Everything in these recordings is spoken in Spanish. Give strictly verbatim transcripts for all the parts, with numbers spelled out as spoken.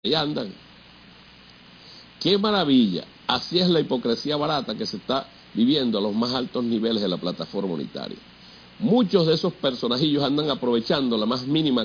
Ahí andan. ¡Qué maravilla! Así es la hipocresía barata que se está viviendo a los más altos niveles de la plataforma unitaria. Muchos de esos personajillos andan aprovechando la más mínima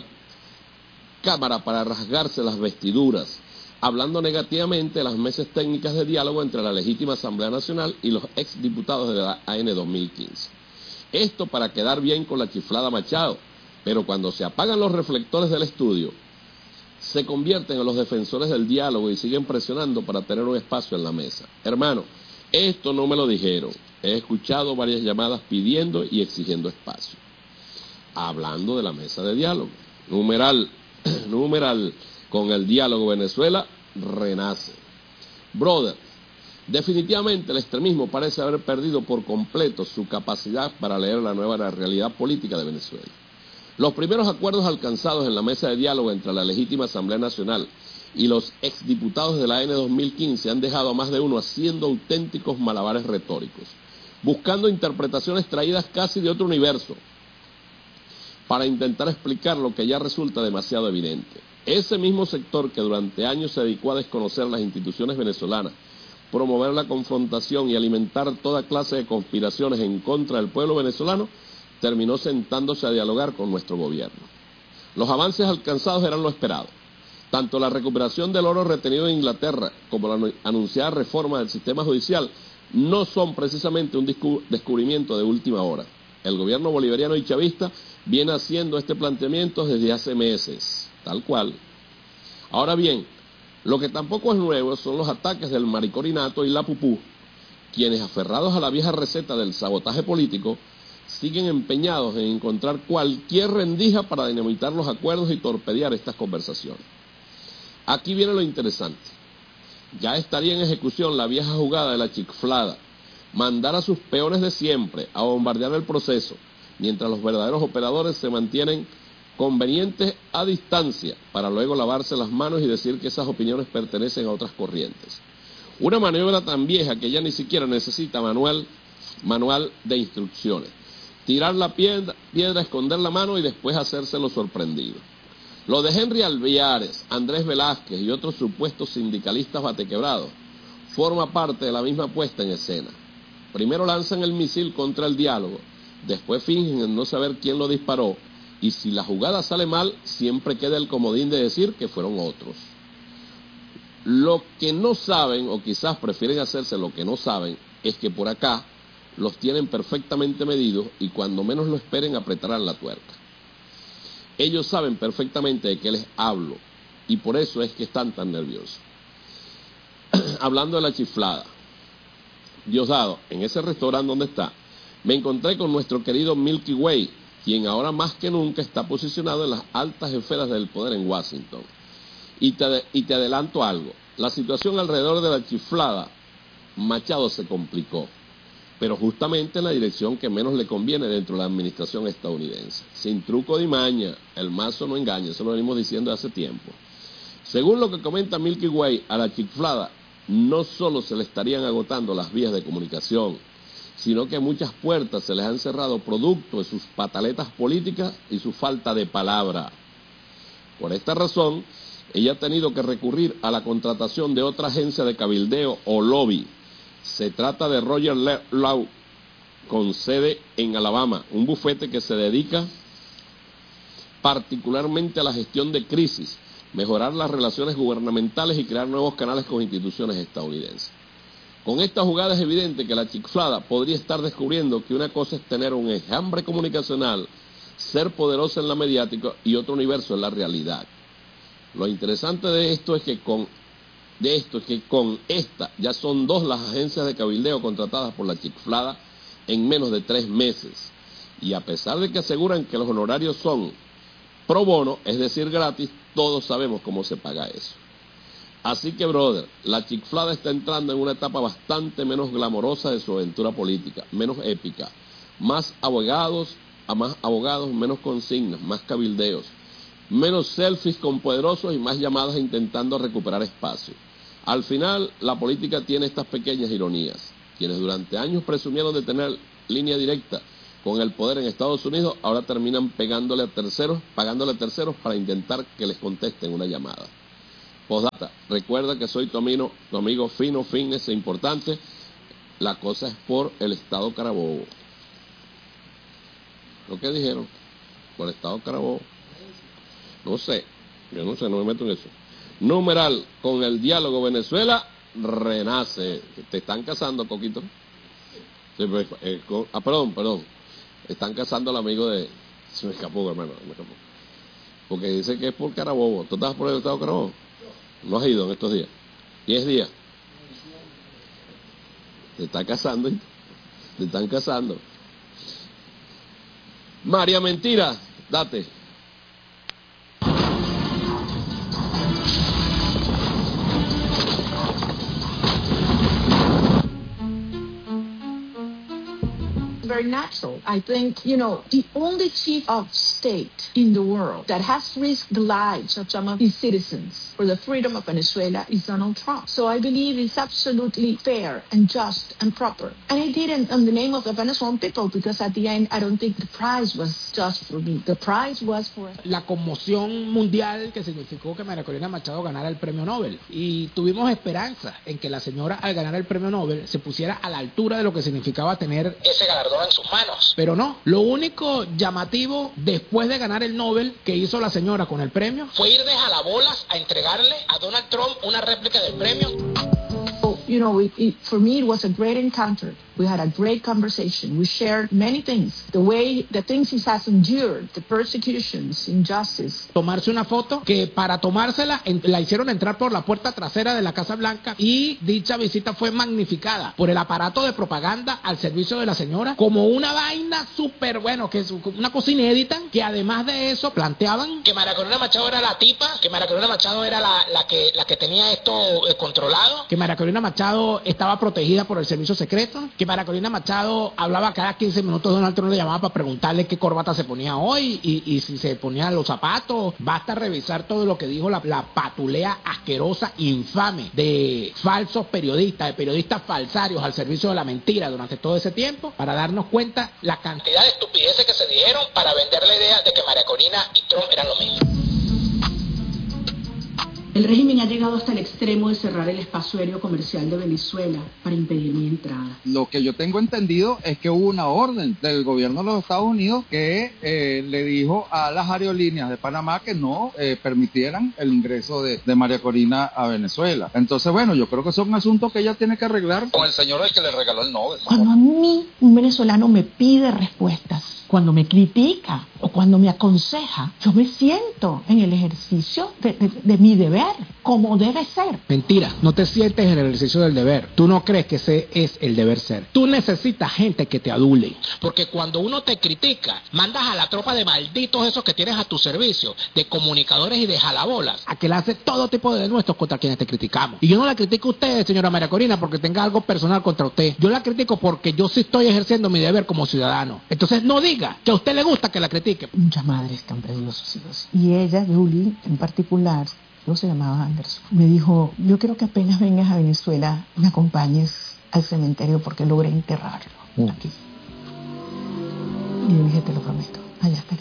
cámara para rasgarse las vestiduras, hablando negativamente de las mesas técnicas de diálogo entre la legítima Asamblea Nacional y los exdiputados de la A N dos mil quince. Esto para quedar bien con la chiflada Machado, pero cuando se apagan los reflectores del estudio, se convierten en los defensores del diálogo y siguen presionando para tener un espacio en la mesa. Hermano, esto no me lo dijeron. He escuchado varias llamadas pidiendo y exigiendo espacio. Hablando de la mesa de diálogo. Numeral, numeral, con el diálogo Venezuela renace. Brother, definitivamente el extremismo parece haber perdido por completo su capacidad para leer la nueva realidad política de Venezuela. Los primeros acuerdos alcanzados en la mesa de diálogo entre la legítima Asamblea Nacional y los exdiputados de la A N dos mil quince han dejado a más de uno haciendo auténticos malabares retóricos, buscando interpretaciones traídas casi de otro universo, para intentar explicar lo que ya resulta demasiado evidente. Ese mismo sector que durante años se dedicó a desconocer las instituciones venezolanas, promover la confrontación y alimentar toda clase de conspiraciones en contra del pueblo venezolano, terminó sentándose a dialogar con nuestro gobierno. Los avances alcanzados eran lo esperado. Tanto la recuperación del oro retenido en Inglaterra como la anunciada reforma del sistema judicial no son precisamente un descubrimiento de última hora. El gobierno bolivariano y chavista viene haciendo este planteamiento desde hace meses, tal cual. Ahora bien, lo que tampoco es nuevo son los ataques del maricorinato y la pupú, quienes aferrados a la vieja receta del sabotaje político, siguen empeñados en encontrar cualquier rendija para dinamitar los acuerdos y torpedear estas conversaciones. Aquí viene lo interesante. Ya estaría en ejecución la vieja jugada de la chiflada, mandar a sus peones de siempre a bombardear el proceso, mientras los verdaderos operadores se mantienen convenientes a distancia para luego lavarse las manos y decir que esas opiniones pertenecen a otras corrientes. Una maniobra tan vieja que ya ni siquiera necesita manual, manual de instrucciones. Tirar la piedra, piedra, esconder la mano y después hacérselo sorprendido. Lo de Henry Alviares, Andrés Velázquez y otros supuestos sindicalistas batequebrados forma parte de la misma puesta en escena. Primero lanzan el misil contra el diálogo, después fingen en no saber quién lo disparó, y si la jugada sale mal, siempre queda el comodín de decir que fueron otros. Lo que no saben, o quizás prefieren hacerse lo que no saben, es que por acá los tienen perfectamente medidos y cuando menos lo esperen apretarán la tuerca. Ellos saben perfectamente de qué les hablo y por eso es que están tan nerviosos. Hablando de la chiflada, Diosdado, en ese restaurante donde está, me encontré con nuestro querido Milky Way, quien ahora más que nunca está posicionado en las altas esferas del poder en Washington. Y te, y te adelanto algo, la situación alrededor de la chiflada Machado se complicó, pero justamente en la dirección que menos le conviene dentro de la administración estadounidense. Sin truco de maña, el mazo no engaña, eso lo venimos diciendo hace tiempo. Según lo que comenta Milky Way, a la chiflada no solo se le estarían agotando las vías de comunicación, sino que muchas puertas se les han cerrado producto de sus pataletas políticas y su falta de palabra. Por esta razón, ella ha tenido que recurrir a la contratación de otra agencia de cabildeo o lobby. Se trata de Roger Law, con sede en Alabama, un bufete que se dedica particularmente a la gestión de crisis, mejorar las relaciones gubernamentales y crear nuevos canales con instituciones estadounidenses. Con esta jugada es evidente que la chiflada podría estar descubriendo que una cosa es tener un enjambre comunicacional, ser poderosa en la mediática y otro universo en la realidad. Lo interesante de esto es que con de esto es que con esta ya son dos las agencias de cabildeo contratadas por la chiflada en menos de tres meses. Y a pesar de que aseguran que los honorarios son pro bono, es decir, gratis, todos sabemos cómo se paga eso. Así que, brother, la chiflada está entrando en una etapa bastante menos glamorosa de su aventura política, menos épica, más abogados, a más abogados, menos consignas, más cabildeos, menos selfies con poderosos y más llamadas intentando recuperar espacio. Al final, la política tiene estas pequeñas ironías. Quienes durante años presumieron de tener línea directa con el poder en Estados Unidos, ahora terminan pegándole a terceros, pagándole a terceros para intentar que les contesten una llamada. Postdata, recuerda que soy tu amigo, tu amigo Fino Fitness, importante. La cosa es por el Estado Carabobo. ¿Lo que dijeron? Por el Estado Carabobo. No sé, yo no sé, no me meto en eso. Numeral, con el diálogo Venezuela renace. ¿Te están casando, Coquito? Sí, pues, eh, con, ah, perdón, perdón. Están casando al amigo de... Se me escapó, hermano, me escapó. Porque dice que es por Carabobo. ¿Tú estás por el Estado Carabobo? No has ido en estos días. diez días. Te está casando. Te están casando. María Mentira, date. Very natural. I think, you know, the only chief of state in the world that has risked the lives of some of his citizens for the freedom of Venezuela is Donald Trump. So I believe it's absolutely fair and just and proper. And I did it in the name of the Venezuelan people, because at the end, I don't think the prize was just for me. The prize was for... La conmoción mundial que significó que María Corina Machado ganara el premio Nobel. Y tuvimos esperanza en que la señora, al ganar el premio Nobel, se pusiera a la altura de lo que significaba tener ese galardón en sus manos. Pero no, lo único llamativo después de ganar el Nobel que hizo la señora con el premio fue ir de jalabolas a entregarle a Donald Trump una réplica del premio. So, you know, it, it, for me, it was a great encounter. We had a great conversation. We shared many things. The way, the things he has endured, the persecutions, injustice. Tomarse una foto que para tomársela en, la hicieron entrar por la puerta trasera de la Casa Blanca, y dicha visita fue magnificada por el aparato de propaganda al servicio de la señora como una vaina súper bueno, que es una cosa inédita, que además de eso planteaban que María Corina Machado era la tipa, que María Corina Machado era la, la, que, la que tenía esto eh, controlado, que María Corina Machado estaba protegida por el servicio secreto, que María Corina Machado hablaba cada quince minutos, Donald Trump le llamaba para preguntarle qué corbata se ponía hoy y, y si se ponía los zapatos. Basta revisar todo lo que dijo la, la patulea asquerosa, infame de falsos periodistas, de periodistas falsarios al servicio de la mentira durante todo ese tiempo, para darnos cuenta la cantidad de estupideces que se dijeron para vender la idea de que María Corina y Trump eran lo mismo. El régimen ha llegado hasta el extremo de cerrar el espacio aéreo comercial de Venezuela para impedir mi entrada. Lo que yo tengo entendido es que hubo una orden del gobierno de los Estados Unidos que eh, le dijo a las aerolíneas de Panamá que no eh, permitieran el ingreso de, de María Corina a Venezuela. Entonces, bueno, yo creo que es un asunto que ella tiene que arreglar con el señor al que le regaló el Nobel. Cuando a mí un venezolano me pide respuestas, cuando me critica o cuando me aconseja, yo me siento en el ejercicio de, de, de mi deber, como debe ser. Mentira, no te sientes en el ejercicio del deber. Tú no crees que ese es el deber ser. Tú necesitas gente que te adule. Porque cuando uno te critica, mandas a la tropa de malditos esos que tienes a tu servicio, de comunicadores y de jalabolas, a que le hace todo tipo de denuestos contra quienes te criticamos. Y yo no la critico a usted, señora María Corina, porque tenga algo personal contra usted. Yo la critico porque yo sí estoy ejerciendo mi deber como ciudadano. Entonces no diga que a usted le gusta que la critique. Muchas madres que han perdido sus hijos. Y ella, Julie, en particular, no se llamaba Anderson, me dijo: yo quiero que apenas vengas a Venezuela me acompañes al cementerio porque logré enterrarlo uh. aquí. Y yo dije: te lo prometo, allá estaré.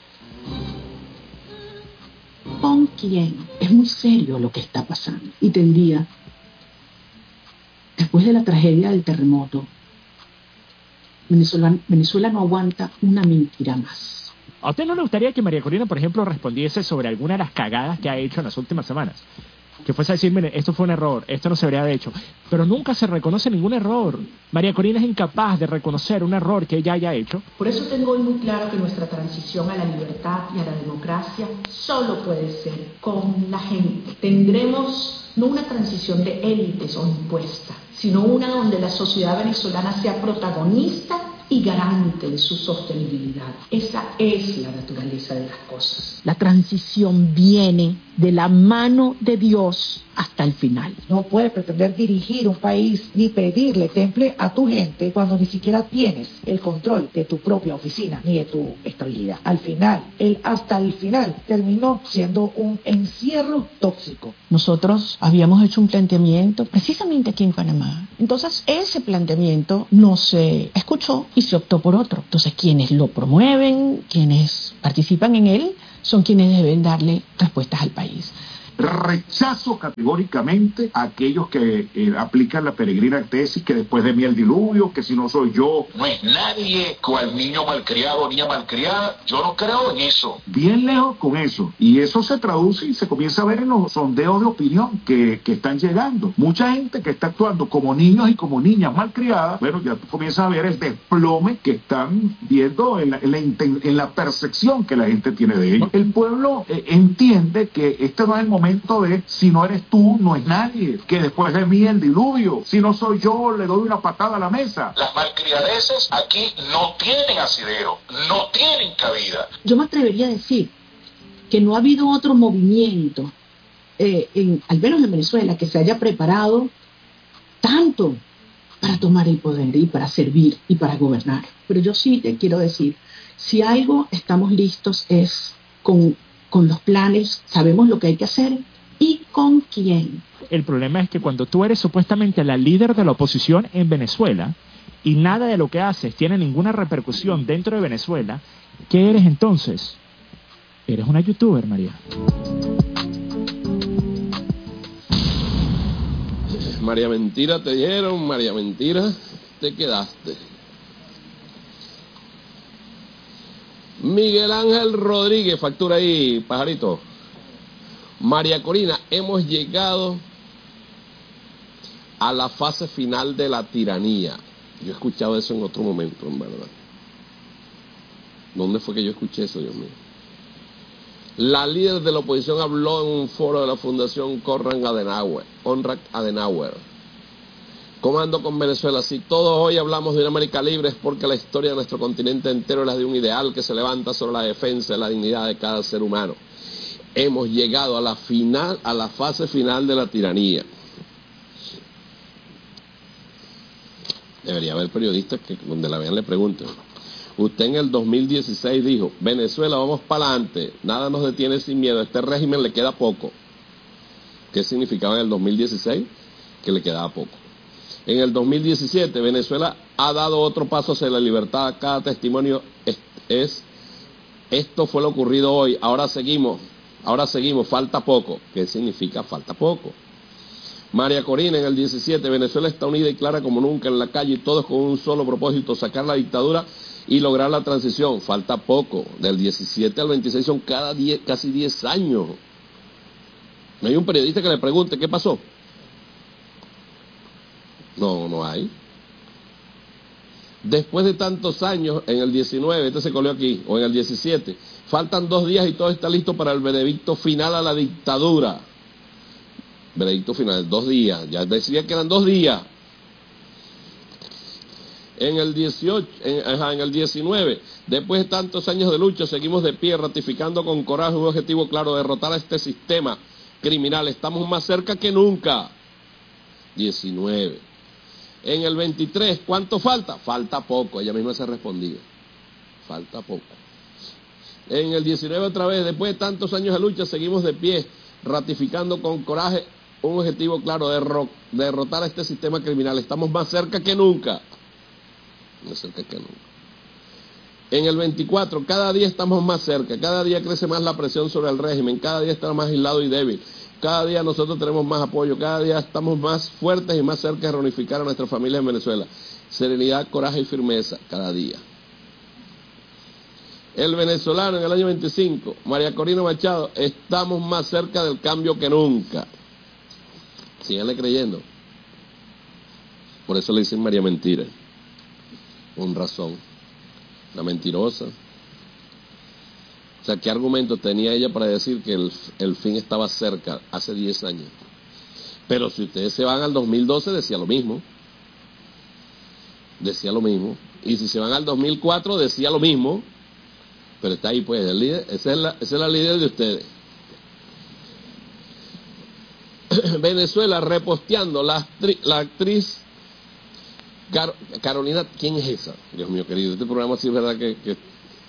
¿Con quién? Es muy serio lo que está pasando. Y tendría, después de la tragedia del terremoto, Venezuela, Venezuela no aguanta una mentira más. ¿A usted no le gustaría que María Corina, por ejemplo, respondiese sobre alguna de las cagadas que ha hecho en las últimas semanas? Que fuese a decir: mire, esto fue un error, esto no se habría hecho. Pero nunca se reconoce ningún error. María Corina es incapaz de reconocer un error que ella haya hecho. Por eso tengo hoy muy claro que nuestra transición a la libertad y a la democracia solo puede ser con la gente. Tendremos no una transición de élites o impuesta, sino una donde la sociedad venezolana sea protagonista y garante de su sostenibilidad. Esa es la naturaleza de las cosas. La transición viene de la mano de Dios hasta el final. No puedes pretender dirigir un país ni pedirle temple a tu gente cuando ni siquiera tienes el control de tu propia oficina ni de tu estabilidad. Al final, el hasta el final terminó siendo un encierro tóxico. Nosotros habíamos hecho un planteamiento precisamente aquí en Panamá. Entonces, ese planteamiento no se escuchó y se optó por otro. Entonces, quienes lo promueven, quienes participan en él, son quienes deben darle respuestas al país. rechazo categóricamente a aquellos que eh, aplican la peregrina tesis que después de mí el diluvio, que si no soy yo, no es nadie, cual niño malcriado o niña malcriada. Yo no creo en eso. Bien lejos con eso. Y eso se traduce y se comienza a ver en los sondeos de opinión que, que están llegando. Mucha gente que está actuando como niños y como niñas malcriadas, bueno, ya tú comienzas a ver el desplome que están viendo en la, en la, en la percepción que la gente tiene de ellos. El pueblo eh, entiende que este no es el momento de si no eres tú, no es nadie, que después de mí el diluvio, si no soy yo, le doy una patada a la mesa. Las malcriadeces aquí no tienen asidero, no tienen cabida. Yo me atrevería a decir que no ha habido otro movimiento, eh, en, al menos en Venezuela, que se haya preparado tanto para tomar el poder y para servir y para gobernar. Pero yo sí te quiero decir, si algo estamos listos es con, con los planes, sabemos lo que hay que hacer y con quién. El problema es que cuando tú eres supuestamente la líder de la oposición en Venezuela y nada de lo que haces tiene ninguna repercusión dentro de Venezuela, ¿qué eres entonces? Eres una youtuber, María. María Mentira te dieron, María Mentira te quedaste. Miguel Ángel Rodríguez, factura ahí, pajarito. María Corina, hemos llegado a la fase final de la tiranía. Yo he escuchado eso en otro momento, en verdad. ¿Dónde fue que yo escuché eso, Dios mío? La líder de la oposición habló en un foro de la Fundación Konrad Adenauer. Konrad Adenauer. Comando con Venezuela. Si todos hoy hablamos de una América libre es porque la historia de nuestro continente entero es la de un ideal que se levanta sobre la defensa de la dignidad de cada ser humano. Hemos llegado a la final, a la fase final de la tiranía. Debería haber periodistas que donde la vean le pregunten. Usted en el dos mil dieciséis dijo, Venezuela, vamos para adelante, nada nos detiene sin miedo, a este régimen le queda poco. ¿Qué significaba en el dos mil dieciséis? Que le quedaba poco. En el dos mil diecisiete, Venezuela ha dado otro paso hacia la libertad, cada testimonio es, es esto fue lo ocurrido hoy, ahora seguimos, ahora seguimos, falta poco. ¿Qué significa falta poco? María Corina en el diecisiete, Venezuela está unida y clara como nunca en la calle y todos con un solo propósito, sacar la dictadura y lograr la transición. Falta poco, del diecisiete al veintiséis son cada diez, casi diez años. No hay un periodista que le pregunte ¿qué pasó? No, no hay. Después de tantos años, en el diecinueve, este se colió aquí, o en el diecisiete, faltan dos días y todo está listo para el veredicto final a la dictadura. Veredicto final, dos días, ya decía que eran dos días. En el dieciocho, en, ajá, en el diecinueve, después de tantos años de lucha, seguimos de pie, ratificando con coraje un objetivo claro, derrotar a este sistema criminal. Estamos más cerca que nunca. diecinueve. En el veintitrés, ¿cuánto falta? Falta poco, ella misma se respondía. Falta poco. En el diecinueve otra vez, después de tantos años de lucha, seguimos de pie, ratificando con coraje un objetivo claro, derro derrotar a este sistema criminal. Estamos más cerca que nunca. Más cerca que nunca. En el veinticuatro, cada día estamos más cerca, cada día crece más la presión sobre el régimen, cada día está más aislado y débil. Cada día nosotros tenemos más apoyo, cada día estamos más fuertes y más cerca de reunificar a nuestra familia en Venezuela. Serenidad, coraje y firmeza, cada día. El venezolano en el año veinticinco, María Corina Machado, estamos más cerca del cambio que nunca. Síganle creyendo. Por eso le dicen María Mentira. Con razón. La mentirosa. O sea, ¿qué argumento tenía ella para decir que el, el fin estaba cerca hace diez años? Pero si ustedes se van al dos mil doce, decía lo mismo. Decía lo mismo. Y si se van al dos mil cuatro, decía lo mismo. Pero está ahí, pues, el líder, esa es la, esa es la líder de ustedes. Venezuela reposteando, la, actri, la actriz Car, Carolina, ¿quién es esa? Dios mío querido, este programa sí es verdad que... que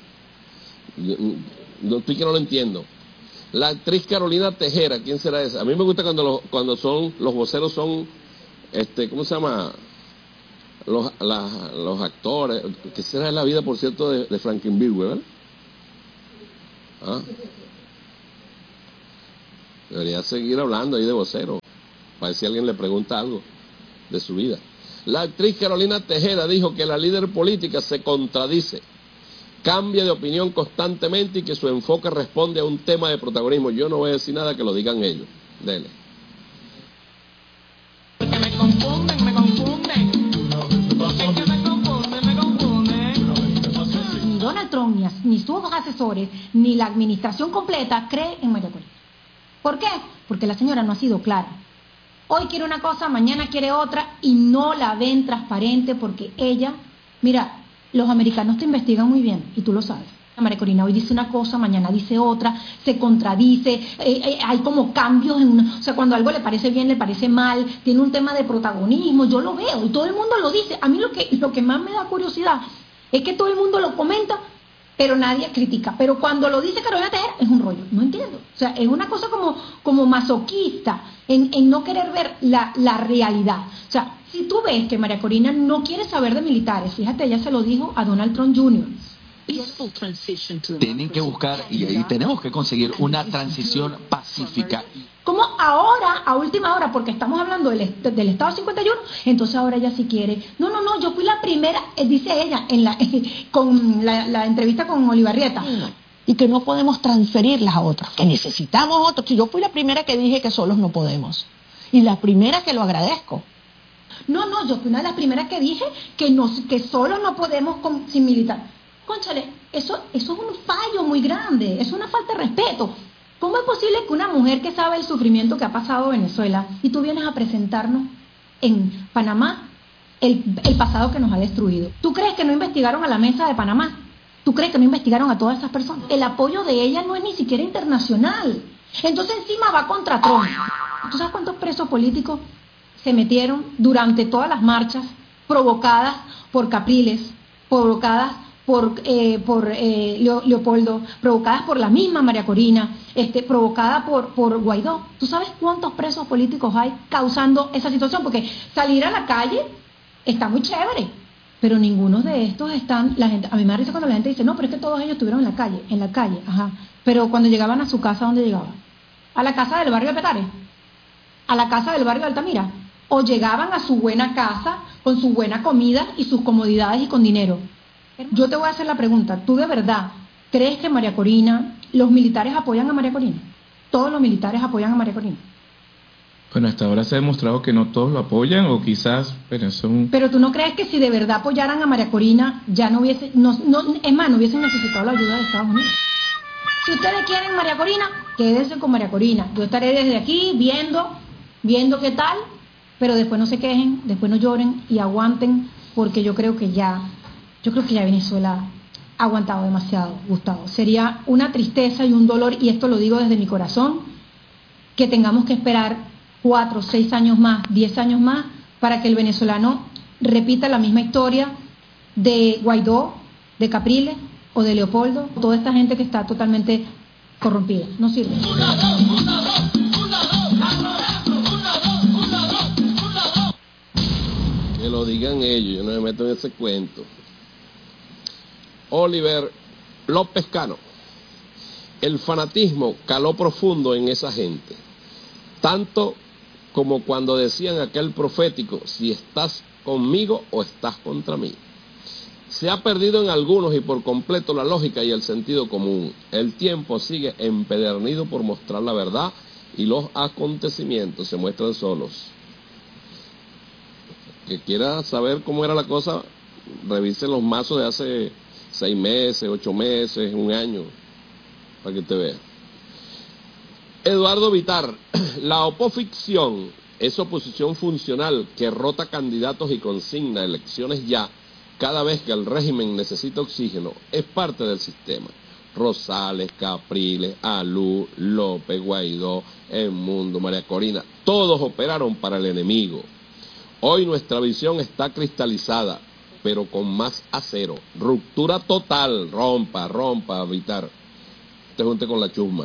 no estoy que no lo entiendo. La actriz Carolina Tejera, ¿quién será esa? A mí me gusta cuando los, cuando son los voceros son, este, ¿cómo se llama? Los, la, los actores. ¿Qué será la vida, por cierto, de, de Frankenberg, ¿verdad? ¿Ah? Debería seguir hablando ahí de vocero, para ver si alguien le pregunta algo de su vida. La actriz Carolina Tejeda dijo que la líder política se contradice, cambia de opinión constantemente y que su enfoque responde a un tema de protagonismo. Yo no voy a decir nada, que lo digan ellos. Dele. Porque me confunden, me confunden. Es que me confunden, me confunden. Ni Donald Trump, ni, ni sus asesores, ni la administración completa cree en María Corina. ¿Por qué? Porque la señora no ha sido clara. Hoy quiere una cosa, mañana quiere otra y no la ven transparente porque ella, mira, los americanos te investigan muy bien y tú lo sabes. María Corina hoy dice una cosa, mañana dice otra, se contradice, eh, eh, hay como cambios en una, o sea, cuando algo le parece bien, le parece mal, tiene un tema de protagonismo, yo lo veo y todo el mundo lo dice. A mí lo que, lo que más me da curiosidad es que todo el mundo lo comenta, pero nadie critica. Pero cuando lo dice Carolina Tejera es un rollo, no entiendo. O sea, es una cosa como, como masoquista en, en no querer ver la, la realidad. O sea, si tú ves que María Corina no quiere saber de militares, fíjate, ella se lo dijo a Donald Trump junior Tienen que buscar, y ahí tenemos que conseguir una transición pacífica. Como ahora, a última hora, porque estamos hablando del, del Estado cincuenta y uno, entonces ahora ella sí quiere. No, no, no, yo fui la primera, eh, dice ella, en la con la, la entrevista con Olivarrieta. Y que no podemos transferirlas a otros, que necesitamos otros. Yo fui la primera que dije que solos no podemos. Y la primera que lo agradezco. No, no, yo fui una de las primeras que dije que, no, que solos no podemos con, sin militar. Cónchale, eso, eso es un fallo muy grande, es una falta de respeto. ¿Cómo es posible que una mujer que sabe el sufrimiento que ha pasado Venezuela y tú vienes a presentarnos en Panamá el, el pasado que nos ha destruido? ¿Tú crees que no investigaron a la mesa de Panamá? ¿Tú crees que no investigaron a todas esas personas? El apoyo de ella no es ni siquiera internacional. Entonces encima va contra Trump. ¿Tú sabes cuántos presos políticos se metieron durante todas las marchas provocadas por Capriles, provocadas por, eh, por eh, Leo, Leopoldo, provocadas por la misma María Corina, este, provocada por, por Guaidó? ¿Tú sabes cuántos presos políticos hay causando esa situación? Porque salir a la calle está muy chévere, pero ninguno de estos están, la gente, a mí me da risa cuando la gente dice, no, pero es que todos ellos estuvieron en la calle, en la calle, ajá, pero cuando llegaban a su casa, ¿dónde llegaban? ¿A la casa del barrio de Petare? ¿A la casa del barrio de Altamira? ¿O llegaban a su buena casa con su buena comida y sus comodidades y con dinero? Yo te voy a hacer la pregunta, ¿tú de verdad crees que María Corina, los militares apoyan a María Corina? ¿Todos los militares apoyan a María Corina? Bueno, hasta ahora se ha demostrado que no todos lo apoyan o quizás, pero son... Pero tú no crees que si de verdad apoyaran a María Corina, ya no hubiese, no, no, es más, no hubiesen necesitado la ayuda de Estados Unidos. Si ustedes quieren María Corina, quédense con María Corina. Yo estaré desde aquí viendo, viendo qué tal, pero después no se quejen, después no lloren y aguanten, porque yo creo que ya, yo creo que ya Venezuela ha aguantado demasiado, Gustavo. Sería una tristeza y un dolor, y esto lo digo desde mi corazón, que tengamos que esperar cuatro, seis años más, diez años más, para que el venezolano repita la misma historia de Guaidó, de Capriles o de Leopoldo, toda esta gente que está totalmente corrompida. No sirve. Que lo digan ellos, yo no me meto en ese cuento. Oliver López Cano. El fanatismo caló profundo en esa gente, tanto como cuando decían aquel profético, si estás conmigo o estás contra mí. Se ha perdido en algunos y por completo la lógica y el sentido común. El tiempo sigue empedernido por mostrar la verdad y los acontecimientos se muestran solos. Que quiera saber cómo era la cosa, revise los mazos de hace seis meses, ocho meses, un año, para que te vea. Eduardo Vitar, la oposición es oposición funcional que rota candidatos y consigna elecciones ya cada vez que el régimen necesita oxígeno, es parte del sistema. Rosales, Capriles, Alú, López, Guaidó, El Mundo, María Corina, todos operaron para el enemigo. Hoy nuestra visión está cristalizada, pero con más acero. Ruptura total, rompa, rompa, Vitar. Te junte con la chusma.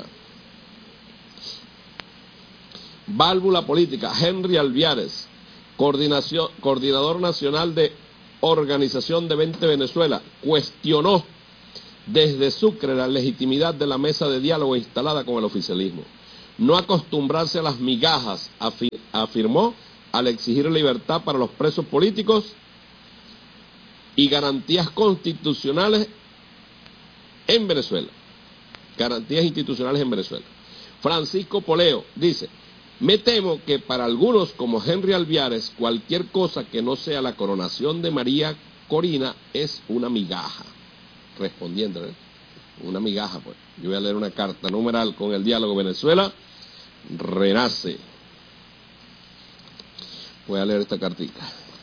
Válvula política, Henry Alviares, coordinación, coordinador nacional de Organización de veinte Venezuela, cuestionó desde Sucre la legitimidad de la mesa de diálogo instalada con el oficialismo. no acostumbrarse a las migajas, afi- afirmó al exigir libertad para los presos políticos y garantías constitucionales en Venezuela. Garantías institucionales en Venezuela. Francisco Poleo dice, me temo que para algunos como Henry Alviares, cualquier cosa que no sea la coronación de María Corina es una migaja. Respondiendo, ¿eh? Una migaja, pues. Yo voy a leer una carta numeral con el diálogo Venezuela renace. Voy a leer esta cartita.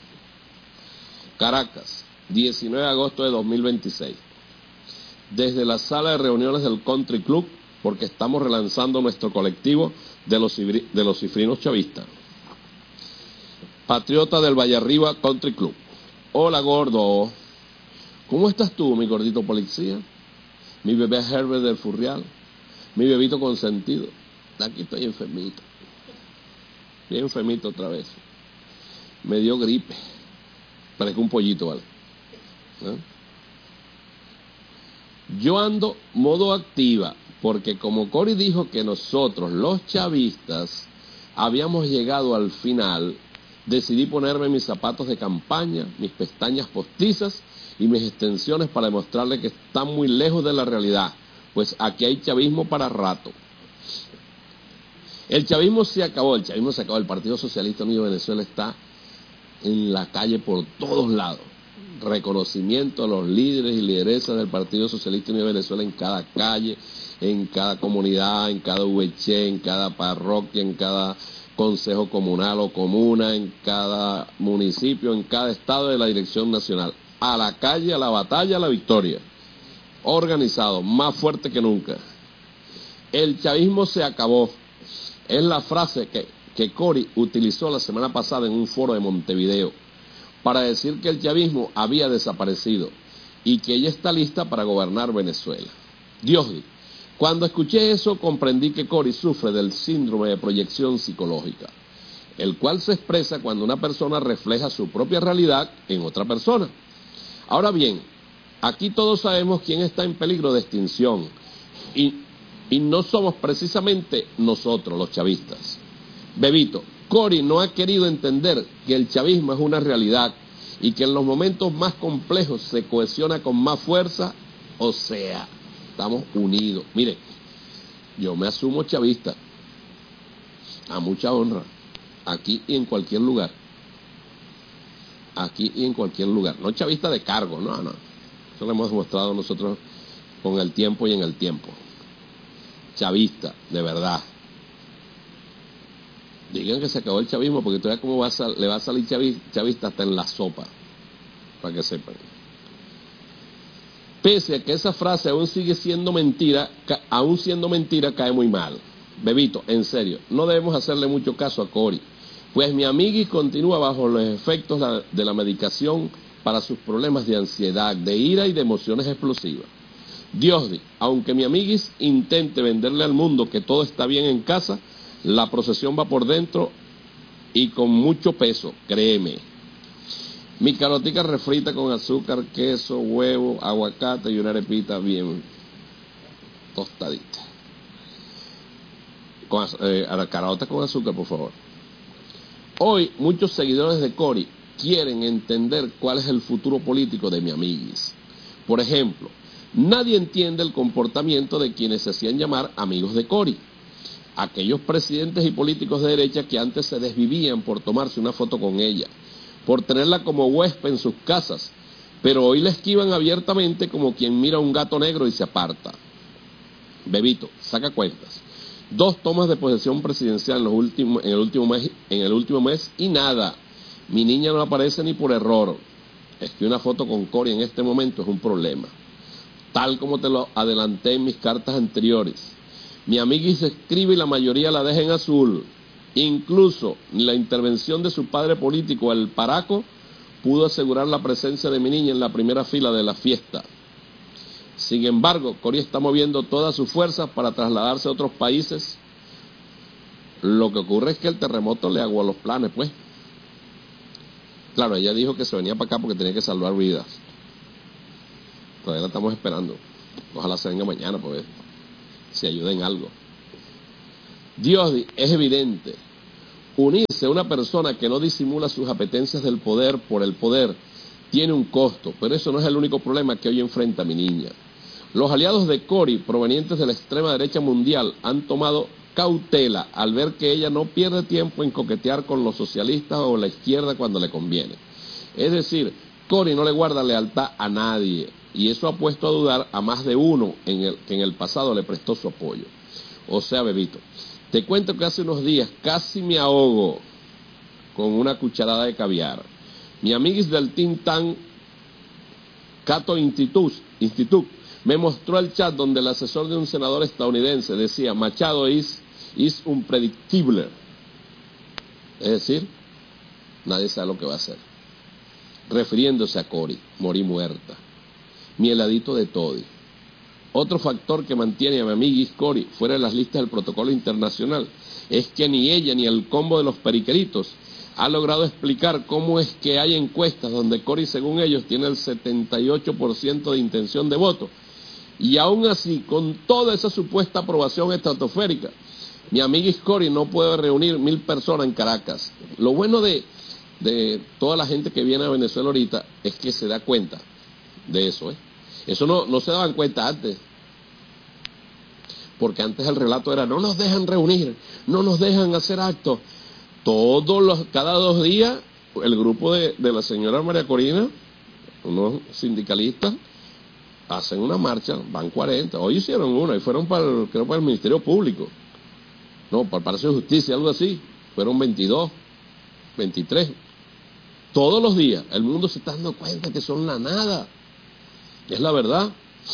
Caracas, diecinueve de agosto de dos mil veintiséis. Desde la sala de reuniones del Country Club, porque estamos relanzando nuestro colectivo de los, de los cifrinos chavistas. Patriota del Valle Arriba Country Club. Hola, gordo. ¿Cómo estás tú, mi gordito policía? Mi bebé Herbert del Furrial. Mi bebito consentido. Aquí estoy enfermito. Bien enfermito otra vez. Me dio gripe. Parezco un pollito, ¿vale? ¿Eh? Yo ando modo activa, porque como Cory dijo que nosotros, los chavistas, habíamos llegado al final, decidí ponerme mis zapatos de campaña, mis pestañas postizas y mis extensiones para demostrarle que están muy lejos de la realidad, pues aquí hay chavismo para rato. El chavismo se acabó, el chavismo se acabó, el Partido Socialista Unido de Venezuela está en la calle por todos lados. Reconocimiento a los líderes y lideresas del Partido Socialista Unido de Venezuela en cada calle, en cada comunidad, en cada U V C, en cada parroquia, en cada consejo comunal o comuna, en cada municipio, en cada estado de la dirección nacional. A la calle, a la batalla, a la victoria. Organizado, más fuerte que nunca. El chavismo se acabó. Es la frase que, que Cory utilizó la semana pasada en un foro de Montevideo para decir que el chavismo había desaparecido y que ella está lista para gobernar Venezuela. Dios, cuando escuché eso comprendí que Cory sufre del síndrome de proyección psicológica, el cual se expresa cuando una persona refleja su propia realidad en otra persona. Ahora bien, aquí todos sabemos quién está en peligro de extinción y, y no somos precisamente nosotros los chavistas. Bebito, Cory no ha querido entender que el chavismo es una realidad y que en los momentos más complejos se cohesiona con más fuerza, o sea, estamos unidos. Mire, yo me asumo chavista, a mucha honra, aquí y en cualquier lugar. Aquí y en cualquier lugar. No chavista de cargo, no, no. Eso lo hemos demostrado nosotros con el tiempo y en el tiempo. Chavista, de verdad. Digan que se acabó el chavismo, porque todavía como va a sal, le va a salir chavista hasta en la sopa, para que sepan. Pese a que esa frase aún sigue siendo mentira, ca, aún siendo mentira, cae muy mal. Bebito, en serio, no debemos hacerle mucho caso a Cory, pues mi amiguis continúa bajo los efectos la, de la medicación para sus problemas de ansiedad, de ira y de emociones explosivas. Dios, aunque mi amiguis intente venderle al mundo que todo está bien en casa, la procesión va por dentro y con mucho peso, créeme. Mi carotica refrita con azúcar, queso, huevo, aguacate y una arepita bien tostadita. Con, eh, a la carota con azúcar, por favor. Hoy muchos seguidores de Cory quieren entender cuál es el futuro político de mi amiguis. Por ejemplo, nadie entiende el comportamiento de quienes se hacían llamar amigos de Cory. Aquellos presidentes y políticos de derecha que antes se desvivían por tomarse una foto con ella, por tenerla como huésped en sus casas, pero hoy la esquivan abiertamente como quien mira a un gato negro y se aparta. Bebito, saca cuentas. Dos tomas de posesión presidencial en, los últimos, en, el último mes, en el último mes y nada. Mi niña no aparece ni por error. Es que una foto con Cory en este momento es un problema. Tal como te lo adelanté en mis cartas anteriores. Mi amiguis se escribe y la mayoría la deja en azul. Incluso la intervención de su padre político, el Paraco, pudo asegurar la presencia de mi niña en la primera fila de la fiesta. Sin embargo, Cory está moviendo todas sus fuerzas para trasladarse a otros países. Lo que ocurre es que el terremoto le aguó los planes, pues. Claro, ella dijo que se venía para acá porque tenía que salvar vidas. Todavía la estamos esperando. Ojalá se venga mañana, pues. Si ayuda en algo. Dios, es evidente, unirse a una persona que no disimula sus apetencias del poder por el poder tiene un costo, pero eso no es el único problema que hoy enfrenta mi niña. Los aliados de Cory, provenientes de la extrema derecha mundial, han tomado cautela al ver que ella no pierde tiempo en coquetear con los socialistas o la izquierda cuando le conviene. Es decir, Cory no le guarda lealtad a nadie, y eso ha puesto a dudar a más de uno en el, que en el pasado le prestó su apoyo. O sea, bebito, te cuento que hace unos días casi me ahogo con una cucharada de caviar. Mi amiguis del think tank Cato Institute, Institute me mostró el chat donde el asesor de un senador estadounidense decía: Machado es is unpredictable. Es decir, nadie sabe lo que va a hacer. Refiriéndose a Cory, morí muerta. Mi heladito de toddy. Otro factor que mantiene a mi amiguis Cory fuera de las listas del protocolo internacional es que ni ella ni el combo de los periqueritos ha logrado explicar cómo es que hay encuestas donde Cory, según ellos, tiene el setenta y ocho por ciento de intención de voto. Y aún así, con toda esa supuesta aprobación estratosférica, mi amiguis Cory no puede reunir mil personas en Caracas. Lo bueno de, de toda la gente que viene a Venezuela ahorita es que se da cuenta de eso, ¿eh? Eso no, no se daban cuenta antes. Porque antes el relato era: no nos dejan reunir, no nos dejan hacer actos. Todos los, cada dos días, el grupo de, de la señora María Corina, unos sindicalistas, hacen una marcha, van cuarenta, hoy hicieron una y fueron para el, creo para el Ministerio Público, no, para el Palacio de Justicia, algo así, fueron veintidós, veintitrés, todos los días. El mundo se está dando cuenta que son la nada, es la verdad.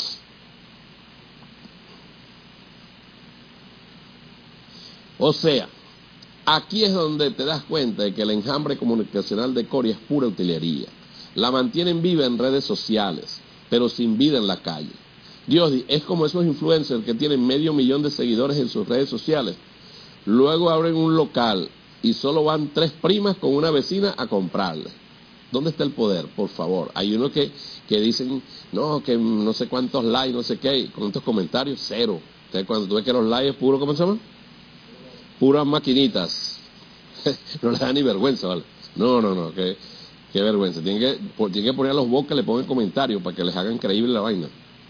O sea, aquí es donde te das cuenta de que el enjambre comunicacional de Cory es pura utilería. La mantienen viva en redes sociales, pero sin vida en la calle. Dios, es como esos influencers que tienen medio millón de seguidores en sus redes sociales. Luego abren un local y solo van tres primas con una vecina a comprarle. ¿Dónde está el poder? Por favor. Hay unos que, que dicen, no, que no sé cuántos likes, no sé qué, con estos comentarios, cero. Entonces, cuando tú ves que los likes es puro, ¿cómo se llama? Puras maquinitas. No les da ni vergüenza, ¿vale? No, no, no, que, qué vergüenza. Tienen que, tienen que poner a los bocas, le pongan comentarios para que les hagan creíble la vaina.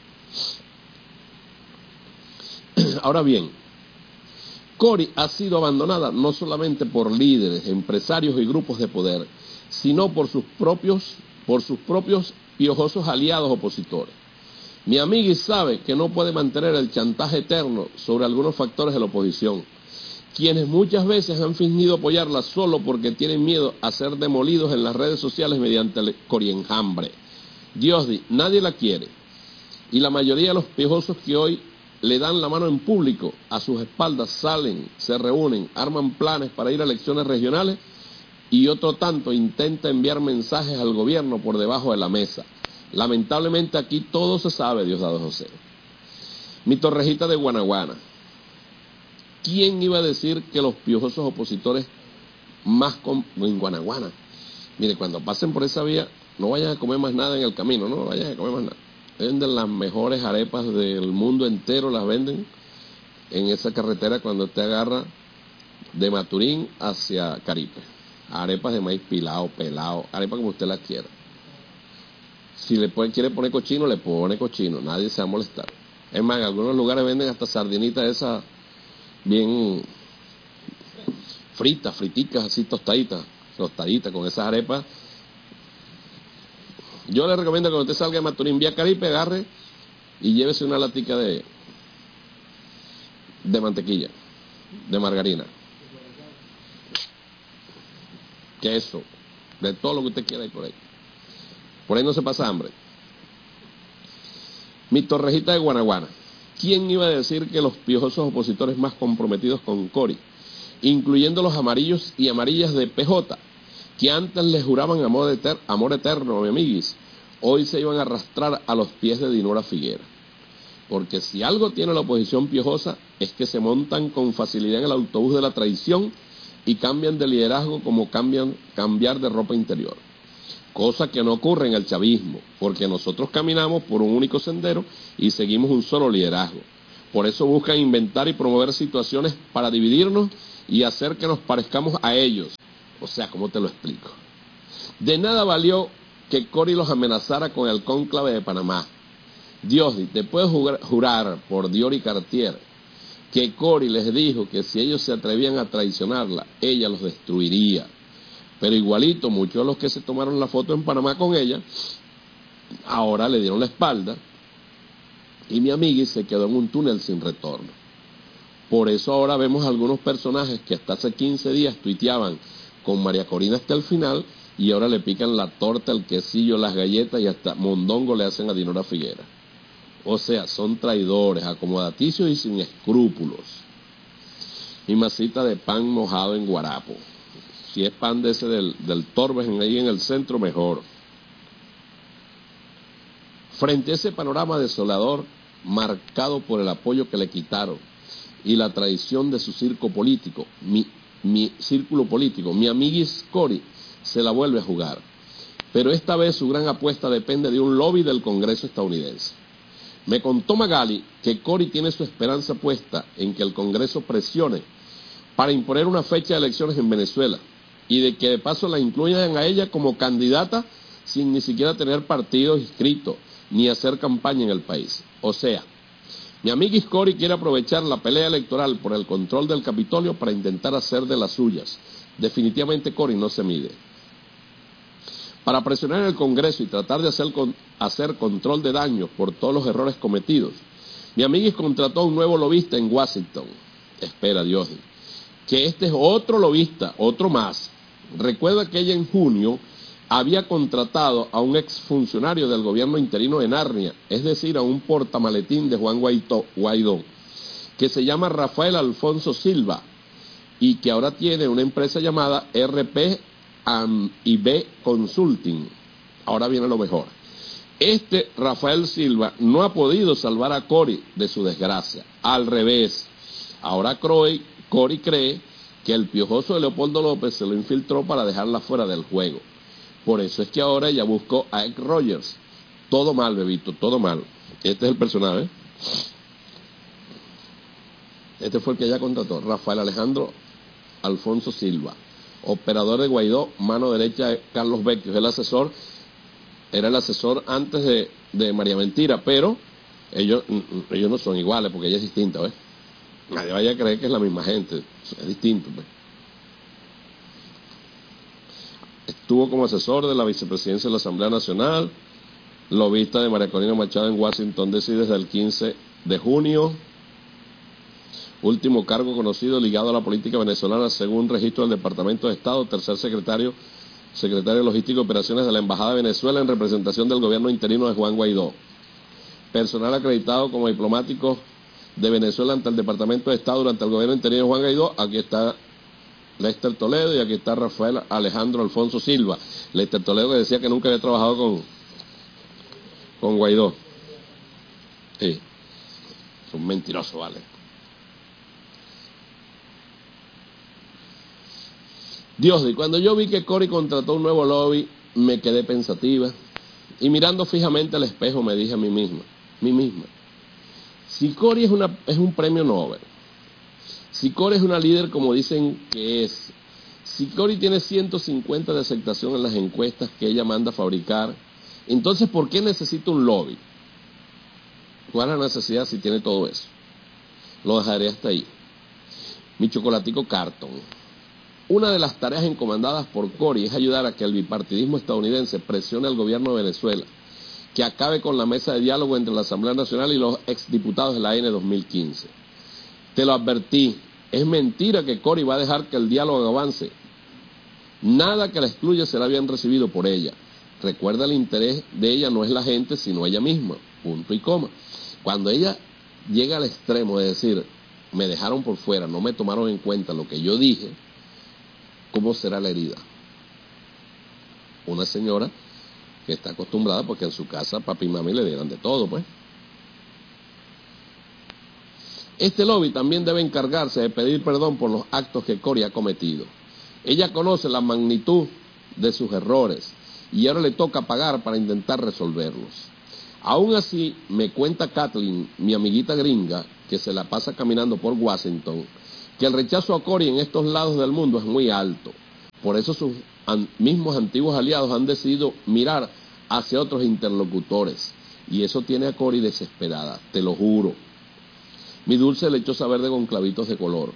Ahora bien, Cory ha sido abandonada no solamente por líderes, empresarios y grupos de poder, sino por sus propios, por sus propios piojosos aliados opositores. Mi amiga sabe que no puede mantener el chantaje eterno sobre algunos factores de la oposición, quienes muchas veces han fingido apoyarla solo porque tienen miedo a ser demolidos en las redes sociales mediante el corienjambre. Dios di, nadie la quiere, y la mayoría de los piojosos que hoy le dan la mano en público, a sus espaldas salen, se reúnen, arman planes para ir a elecciones regionales, y otro tanto intenta enviar mensajes al gobierno por debajo de la mesa. Lamentablemente aquí todo se sabe, Diosdado José. Mi Torrejita de Guanaguana. ¿Quién iba a decir que los piojosos opositores más con... en Guanaguana? Mire, cuando pasen por esa vía, no vayan a comer más nada en el camino, no vayan a comer más nada. Venden las mejores arepas del mundo entero, las venden en esa carretera cuando usted agarra de Maturín hacia Caripe. Arepas de maíz pilado, pelado, arepas como usted las quiera. Si le puede, quiere poner cochino, le pone cochino, nadie se va a molestar. Es más, en algunos lugares venden hasta sardinitas esas bien fritas, friticas, así tostaditas, tostaditas con esas arepas. Yo le recomiendo que cuando usted salga de Maturín, vía Caripe, agarre y llévese una latica de, de mantequilla, de margarina, queso, de todo lo que usted quiera ir por ahí. Por ahí no se pasa hambre. Mi Torrejita de Guanaguana. ¿Quién iba a decir que los piojosos opositores más comprometidos con Cory, incluyendo los amarillos y amarillas de P J, que antes les juraban amor, eter amor eterno a mi amiguis, hoy se iban a arrastrar a los pies de Dinora Figuera? Porque si algo tiene la oposición piojosa es que se montan con facilidad en el autobús de la traición y cambian de liderazgo como cambian cambiar de ropa interior. Cosa que no ocurre en el chavismo, porque nosotros caminamos por un único sendero y seguimos un solo liderazgo. Por eso buscan inventar y promover situaciones para dividirnos y hacer que nos parezcamos a ellos. O sea, ¿cómo te lo explico? De nada valió que Cory los amenazara con el cónclave de Panamá. Diosdi, te puedo jurar, jurar por Dior y Cartier que Cory les dijo que si ellos se atrevían a traicionarla, ella los destruiría. Pero igualito, muchos de los que se tomaron la foto en Panamá con ella, ahora le dieron la espalda y mi amigui se quedó en un túnel sin retorno. Por eso ahora vemos algunos personajes que hasta hace quince días tuiteaban con María Corina hasta el final y ahora le pican la torta, el quesillo, las galletas y hasta mondongo le hacen a Dinora Figuera. O sea, son traidores, acomodaticios y sin escrúpulos. Mi masita de pan mojado en guarapo. Si es pan de ese del, del Torbes ahí en el centro, mejor. Frente a ese panorama desolador, marcado por el apoyo que le quitaron y la traición de su circo político, mi, mi círculo político, mi amiguis Cory se la vuelve a jugar. Pero esta vez su gran apuesta depende de un lobby del Congreso estadounidense. Me contó Magali que Cory tiene su esperanza puesta en que el Congreso presione para imponer una fecha de elecciones en Venezuela y de que de paso la incluyan a ella como candidata sin ni siquiera tener partidos inscritos ni hacer campaña en el país. O sea, mi amiguis Cory quiere aprovechar la pelea electoral por el control del Capitolio para intentar hacer de las suyas. Definitivamente Cory no se mide. Para presionar en el Congreso y tratar de hacer, con, hacer control de daños por todos los errores cometidos, mi amiguis contrató a un nuevo lobista en Washington. Espera, Dios, que este es otro lobista, otro más. Recuerda que ella en junio había contratado a un exfuncionario del gobierno interino de Narnia, es decir, a un portamaletín de Juan Guaidó, Guaidó, que se llama Rafael Alfonso Silva y que ahora tiene una empresa llamada R P y B Consulting. Ahora viene lo mejor. Este Rafael Silva no ha podido salvar a Cory de su desgracia. Al revés. Ahora Cory, Cory cree que el piojoso de Leopoldo López se lo infiltró para dejarla fuera del juego. Por eso es que ahora ella buscó a Ed Rogers. Todo mal, bebito, todo mal. Este es el personaje. Este fue el que ella contrató. Rafael Alejandro Alfonso Silva, operador de Guaidó, mano derecha de Carlos Vecchio, es el asesor, era el asesor antes de, de María Mentira, pero ellos, ellos no son iguales porque ella es distinta, ¿ves? Nadie vaya a creer que es la misma gente, es distinto, ¿ves? Estuvo como asesor de la vicepresidencia de la Asamblea Nacional, lobista de María Corina Machado en Washington D C desde el quince de junio, último cargo conocido ligado a la política venezolana según registro del Departamento de Estado, tercer secretario, secretario logístico de operaciones de la Embajada de Venezuela en representación del gobierno interino de Juan Guaidó. Personal acreditado como diplomático de Venezuela ante el Departamento de Estado durante el gobierno interino de Juan Guaidó. Aquí está Lester Toledo y aquí está Rafael Alejandro Alfonso Silva. Lester Toledo que decía que nunca había trabajado con, con Guaidó. Sí, es un mentiroso, vale. Dios, y cuando yo vi que Cory contrató un nuevo lobby, me quedé pensativa y mirando fijamente al espejo me dije a mí misma, mí misma, si Cory es, una, es un premio Nobel, si Cory es una líder como dicen que es, si Cory tiene ciento cincuenta de aceptación en las encuestas que ella manda a fabricar, entonces ¿por qué necesita un lobby? ¿Cuál es la necesidad si tiene todo eso? Lo dejaré hasta ahí. Mi chocolatico Carton. Una de las tareas encomendadas por Cory es ayudar a que el bipartidismo estadounidense presione al gobierno de Venezuela, que acabe con la mesa de diálogo entre la Asamblea Nacional y los exdiputados de la A N dos mil quince. Te lo advertí, es mentira que Cory va a dejar que el diálogo avance. Nada que la excluya será bien recibido por ella. Recuerda, el interés de ella no es la gente, sino ella misma, punto y coma. Cuando ella llega al extremo de decir, me dejaron por fuera, no me tomaron en cuenta lo que yo dije, ¿cómo será la herida? Una señora que está acostumbrada porque en su casa papi y mami le dieran de todo, pues. Este lobby también debe encargarse de pedir perdón por los actos que Cory ha cometido. Ella conoce la magnitud de sus errores y ahora le toca pagar para intentar resolverlos. Aún así, me cuenta Kathleen, mi amiguita gringa, que se la pasa caminando por Washington, que el rechazo a Cory en estos lados del mundo es muy alto. Por eso sus an- mismos antiguos aliados han decidido mirar hacia otros interlocutores. Y eso tiene a Cory desesperada, te lo juro. Mi dulce lechosa verde con clavitos de color.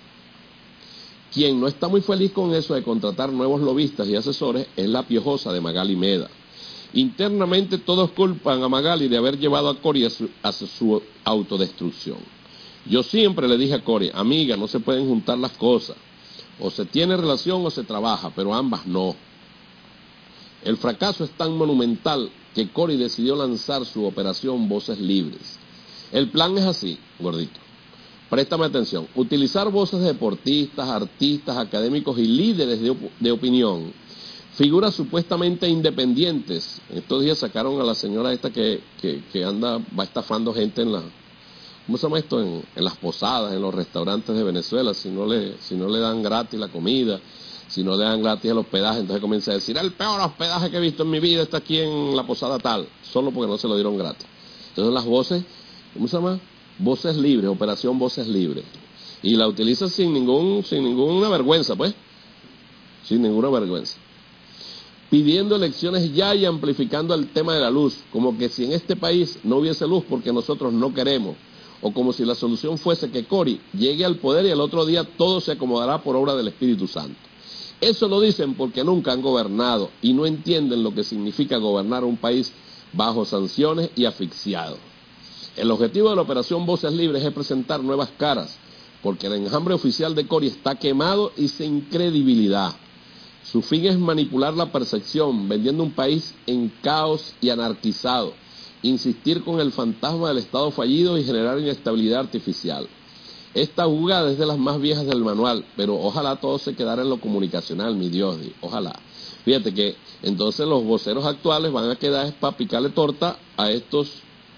Quien no está muy feliz con eso de contratar nuevos lobistas y asesores es la piojosa de Magali Meda. Internamente todos culpan a Magali de haber llevado a Cory a su, a su autodestrucción. Yo siempre le dije a Cory, amiga, no se pueden juntar las cosas. O se tiene relación o se trabaja, pero ambas no. El fracaso es tan monumental que Cory decidió lanzar su operación Voces Libres. El plan es así, gordito. Préstame atención. Utilizar voces de deportistas, artistas, académicos y líderes de, op- de opinión. Figuras supuestamente independientes. Estos días sacaron a la señora esta que, que, que anda, va estafando gente en la, ¿cómo se llama esto? En, en las posadas, en los restaurantes de Venezuela, si no le, si no le dan gratis la comida, si no le dan gratis el hospedaje, entonces comienza a decir, el peor hospedaje que he visto en mi vida está aquí en la posada tal, solo porque no se lo dieron gratis. Entonces las voces, ¿cómo se llama? Voces Libres, Operación Voces Libres. Y la utiliza sin ningún, sin ninguna vergüenza, pues. Sin ninguna vergüenza. Pidiendo elecciones ya y amplificando el tema de la luz, como que si en este país no hubiese luz porque nosotros no queremos, o como si la solución fuese que Cory llegue al poder y el otro día todo se acomodará por obra del Espíritu Santo. Eso lo dicen porque nunca han gobernado y no entienden lo que significa gobernar un país bajo sanciones y asfixiado. El objetivo de la operación Voces Libres es presentar nuevas caras, porque el enjambre oficial de Cory está quemado y sin credibilidad. Su fin es manipular la percepción, vendiendo un país en caos y anarquizado, insistir con el fantasma del Estado fallido y generar inestabilidad artificial. Esta jugada es de las más viejas del manual, pero ojalá todo se quedara en lo comunicacional, mi Dios, ojalá. Fíjate que entonces los voceros actuales van a quedar para picarle torta a estos,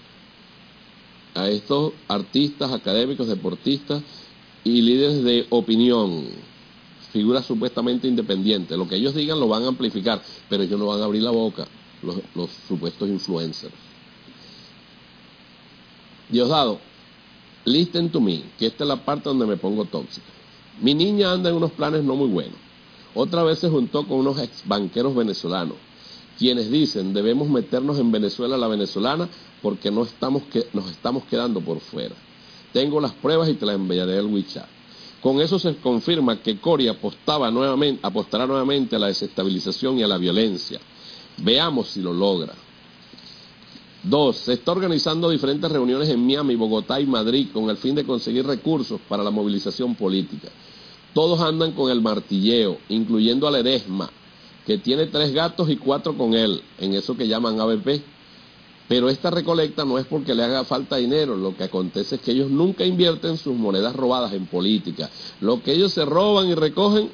a estos artistas, académicos, deportistas y líderes de opinión, figuras supuestamente independientes. Lo que ellos digan lo van a amplificar, pero ellos no van a abrir la boca, los, los supuestos influencers. Diosdado, listen to me, que esta es la parte donde me pongo tóxica. Mi niña anda en unos planes no muy buenos. Otra vez se juntó con unos ex banqueros venezolanos, quienes dicen debemos meternos en Venezuela a la venezolana porque no estamos que, nos estamos quedando por fuera. Tengo las pruebas y te las enviaré al WeChat. Con eso se confirma que Cory apostaba nuevamente, apostará nuevamente a la desestabilización y a la violencia. Veamos si lo logra. Dos, se está organizando diferentes reuniones en Miami, Bogotá y Madrid con el fin de conseguir recursos para la movilización política. Todos andan con el martilleo, incluyendo a Ledesma, que tiene tres gatos y cuatro con él, en eso que llaman A B P. Pero esta recolecta no es porque le haga falta dinero, lo que acontece es que ellos nunca invierten sus monedas robadas en política. Lo que ellos se roban y recogen,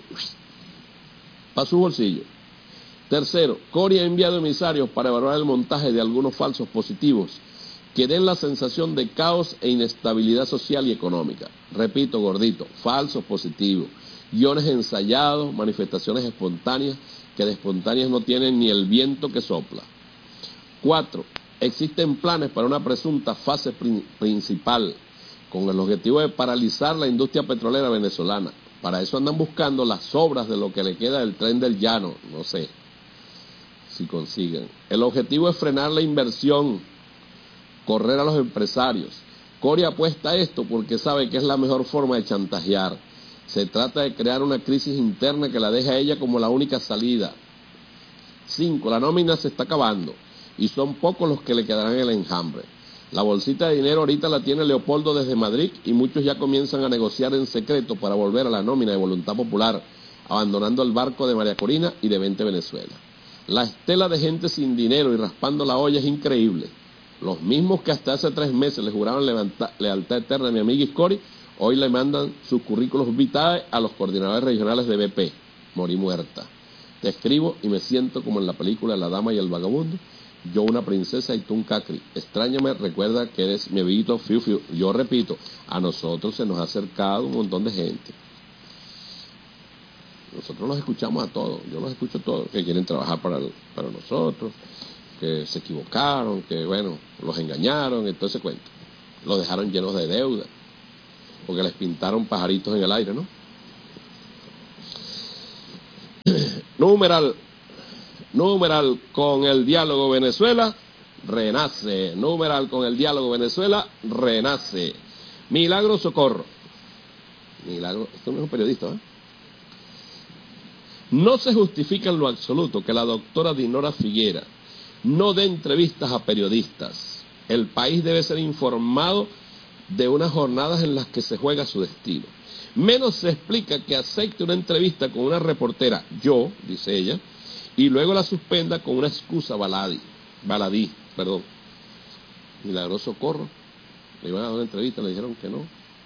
para su bolsillo. Tercero, Cory ha enviado emisarios para evaluar el montaje de algunos falsos positivos que den la sensación de caos e inestabilidad social y económica. Repito, gordito, falsos positivos, guiones ensayados, manifestaciones espontáneas, que de espontáneas no tienen ni el viento que sopla. Cuatro, existen planes para una presunta fase prin- principal con el objetivo de paralizar la industria petrolera venezolana. Para eso andan buscando las obras de lo que le queda del Tren del Llano, no sé si consiguen. El objetivo es frenar la inversión, correr a los empresarios. Cory apuesta a esto porque sabe que es la mejor forma de chantajear. Se trata de crear una crisis interna que la deja a ella como la única salida. Cinco, la nómina se está acabando y son pocos los que le quedarán en el enjambre. La bolsita de dinero ahorita la tiene Leopoldo desde Madrid y muchos ya comienzan a negociar en secreto para volver a la nómina de Voluntad Popular, abandonando el barco de María Corina y de Vente Venezuela. La estela de gente sin dinero y raspando la olla es increíble. Los mismos que hasta hace tres meses le juraban levanta, lealtad eterna a mi amiga Cory, hoy le mandan sus currículos vitae a los coordinadores regionales de B P. Morí muerta. Te escribo y me siento como en la película La Dama y el Vagabundo. Yo una princesa y tú un cacri. Extrañame, recuerda que eres mi amiguito Fiu Fiu. Yo repito, a nosotros se nos ha acercado un montón de gente. Nosotros los escuchamos a todos, yo los escucho a todos, que quieren trabajar para, para nosotros, que se equivocaron, que bueno, los engañaron, entonces cuento. Los dejaron llenos de deuda, porque les pintaron pajaritos en el aire, ¿no? Numeral, numeral con el diálogo Venezuela, renace. Numeral con el diálogo Venezuela, renace. Milagro Socorro. Milagro, esto no es un periodista, ¿eh? No se justifica en lo absoluto que la doctora Dinora Figuera no dé entrevistas a periodistas. El país debe ser informado de unas jornadas en las que se juega su destino. Menos se explica que acepte una entrevista con una reportera, yo, dice ella, y luego la suspenda con una excusa baladí, baladí, perdón. Milagro Socorro, le iban a dar una entrevista, le dijeron que no.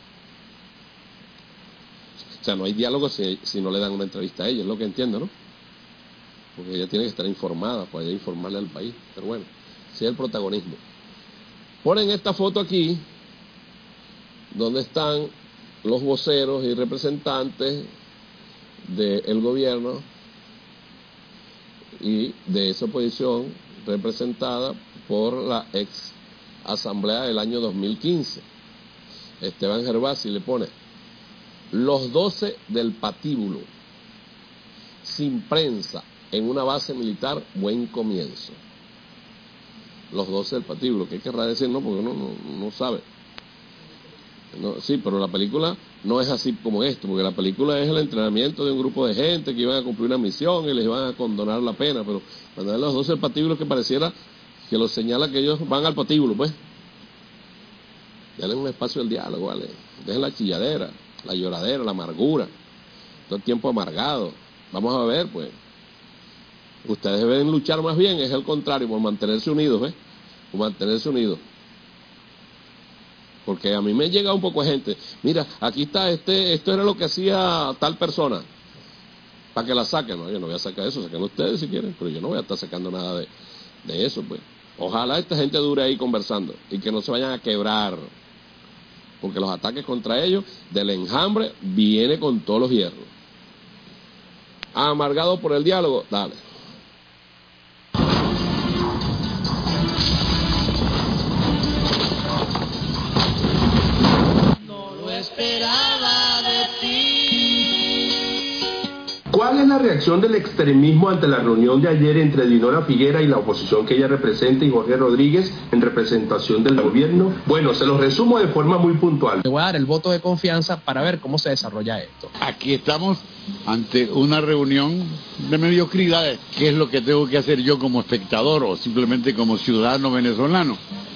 O sea, no hay diálogo si, si no le dan una entrevista a ella, es lo que entiendo, ¿no? Porque ella tiene que estar informada, para ella informarle al país. Pero bueno, sí es el protagonismo. Ponen esta foto aquí, donde están los voceros y representantes del gobierno y de esa oposición representada por la ex asamblea del año dos mil quince. Esteban Gervasi le pone los doce del patíbulo, sin prensa, en una base militar, buen comienzo. Los doce del patíbulo, ¿qué querrá decir? No, porque uno no, no sabe. No, sí, pero la película no es así como esto, porque la película es el entrenamiento de un grupo de gente que iban a cumplir una misión y les iban a condonar la pena, pero cuando ven los doce del patíbulo, que pareciera que los señala que ellos van al patíbulo, pues. Denle un espacio al diálogo, ¿vale? Dejen la chilladera, la lloradera, la amargura, todo el tiempo amargado. Vamos a ver, pues. Ustedes deben luchar más bien, es el contrario, por mantenerse unidos, ¿ves? Por mantenerse unidos. Porque a mí me llega un poco de gente, mira, aquí está, este, esto era lo que hacía tal persona, para que la saquen. No, yo no voy a sacar eso, saquen ustedes si quieren, pero yo no voy a estar sacando nada de, de eso, pues. Ojalá esta gente dure ahí conversando y que no se vayan a quebrar, porque los ataques contra ellos del enjambre viene con todos los hierros. Amargado por el diálogo, dale. No lo esperaba de ti. ¿Cuál es la reacción del extremismo ante la reunión de ayer entre Dinora Figuera y la oposición que ella representa y Jorge Rodríguez en representación del gobierno? Bueno, se los resumo de forma muy puntual. Le voy a dar el voto de confianza para ver cómo se desarrolla esto. Aquí estamos ante una reunión de mediocridades. ¿Qué es lo que tengo que hacer yo como espectador o simplemente como ciudadano venezolano?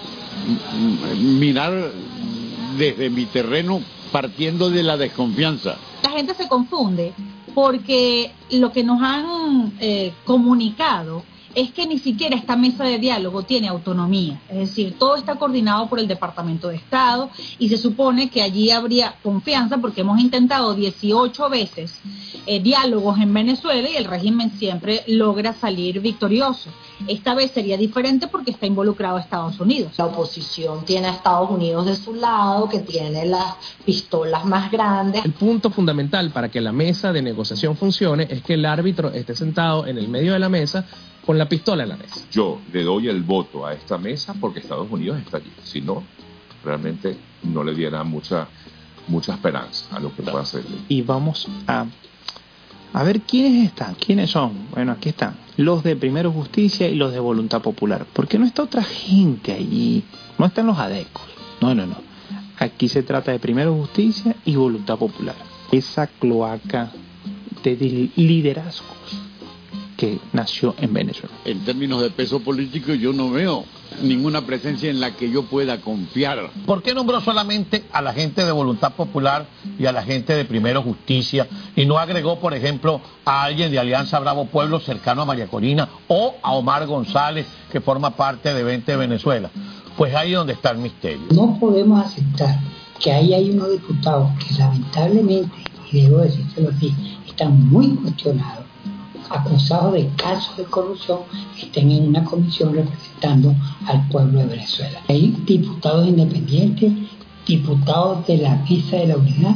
Mirar desde mi terreno partiendo de la desconfianza. La gente se confunde porque lo que nos han eh, comunicado es que ni siquiera esta mesa de diálogo tiene autonomía, es decir, todo está coordinado por el Departamento de Estado y se supone que allí habría confianza porque hemos intentado dieciocho veces eh, diálogos en Venezuela y el régimen siempre logra salir victorioso. Esta vez sería diferente porque está involucrado Estados Unidos. La oposición tiene a Estados Unidos de su lado, que tiene las pistolas más grandes. El punto fundamental para que la mesa de negociación funcione es que el árbitro esté sentado en el medio de la mesa con la pistola en la mesa. Yo le doy el voto a esta mesa porque Estados Unidos está allí. Si no, realmente no le diera mucha mucha esperanza a lo que pueda hacer. Y vamos a a ver quiénes están, quiénes son. Bueno, aquí están los de Primero Justicia y los de Voluntad Popular. Porque no está otra gente allí, no están los adecos. No, no, no. Aquí se trata de Primero Justicia y Voluntad Popular. Esa cloaca de liderazgos que nació en Venezuela. En términos de peso político yo no veo ninguna presencia en la que yo pueda confiar. ¿Por qué nombró solamente a la gente de Voluntad Popular y a la gente de Primero Justicia y no agregó, por ejemplo, a alguien de Alianza Bravo Pueblo cercano a María Corina o a Omar González, que forma parte de Vente Venezuela? Pues ahí es donde está el misterio. No podemos aceptar que ahí hay unos diputados que lamentablemente, y debo decírselo así, están muy cuestionados, acusados de casos de corrupción, estén en una comisión representando al pueblo de Venezuela. Hay diputados independientes, diputados de la Mesa de la Unidad,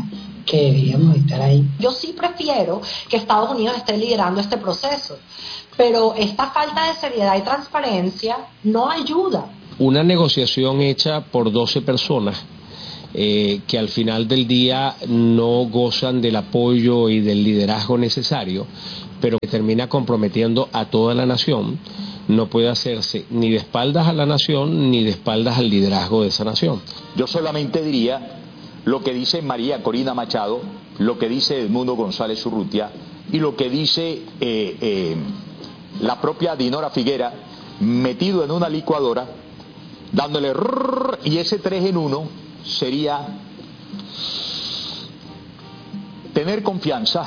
que deberíamos estar ahí. Yo sí prefiero que Estados Unidos esté liderando este proceso, pero esta falta de seriedad y transparencia no ayuda. Una negociación hecha por doce personas eh, que al final del día no gozan del apoyo y del liderazgo necesario, pero que termina comprometiendo a toda la nación, no puede hacerse ni de espaldas a la nación ni de espaldas al liderazgo de esa nación. Yo solamente diría lo que dice María Corina Machado, lo que dice Edmundo González Urrutia y lo que dice eh, eh, la propia Dinora Figuera, metido en una licuadora, dándole rrr, y ese tres en uno sería tener confianza,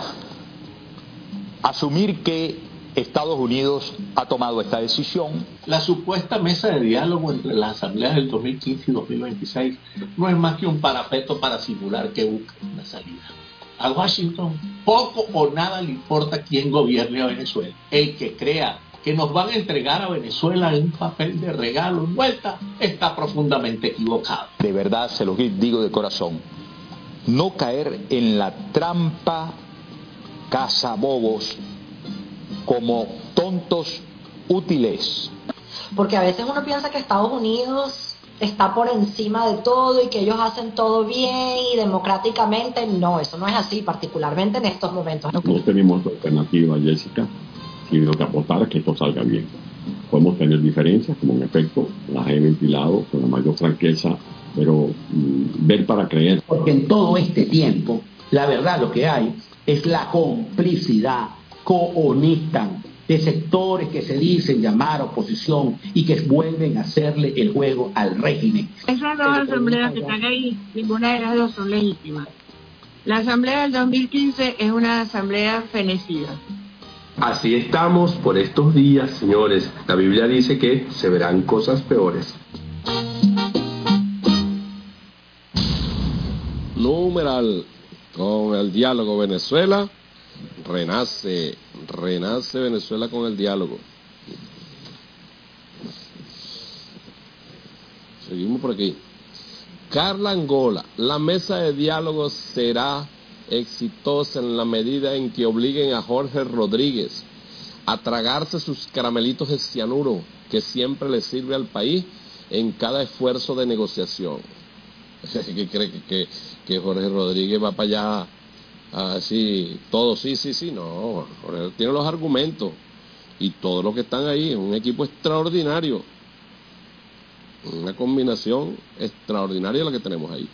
asumir que Estados Unidos ha tomado esta decisión. La supuesta mesa de diálogo entre las asambleas del dos mil quince y dos mil veintiséis no es más que un parapeto para simular que busca una salida. A Washington poco o nada le importa quién gobierne a Venezuela. El que crea que nos van a entregar a Venezuela en un papel de regalo envuelta está profundamente equivocado. De verdad, se los digo de corazón, no caer en la trampa cazabobos como tontos útiles. Porque a veces uno piensa que Estados Unidos está por encima de todo y que ellos hacen todo bien y democráticamente. No, eso no es así, particularmente en estos momentos. No tenemos alternativa, Jessica, sino que apostar a que esto salga bien. Podemos tener diferencias, como en efecto las he ventilado con la mayor franqueza, pero mmm, ver para creer. Porque en todo este tiempo, la verdad lo que hay es la complicidad cohonestan de sectores que se dicen llamar oposición y que vuelven a hacerle el juego al régimen. Esas dos asambleas que están ahí, ninguna de las dos son legítimas. La asamblea del dos mil quince es una asamblea fenecida. Así estamos por estos días, señores. La Biblia dice que se verán cosas peores. Numeral, con el diálogo Venezuela. Renace, renace Venezuela con el diálogo. Seguimos por aquí. Carla Angola, la mesa de diálogo será exitosa en la medida en que obliguen a Jorge Rodríguez a tragarse sus caramelitos de cianuro que siempre le sirve al país en cada esfuerzo de negociación. ¿Qué cree que, que, que Jorge Rodríguez va para allá? Así, todo, sí, sí, sí, no, Jorge tiene los argumentos y todos los que están ahí, un equipo extraordinario, una combinación extraordinaria la que tenemos ahí,